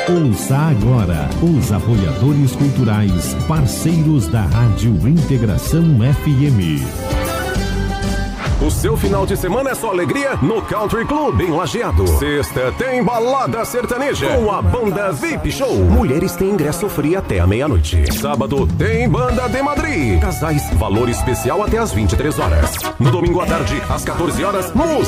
Ouça agora os apoiadores culturais, parceiros da Rádio Integração FM. O seu final de semana é só alegria no Country Club em Lajeado. Sexta tem balada sertaneja com a banda VIP Show. Mulheres têm ingresso free até a meia-noite. Sábado tem banda de Madrid. Casais, valor especial até às 23 horas. No domingo à tarde, às 14 horas, música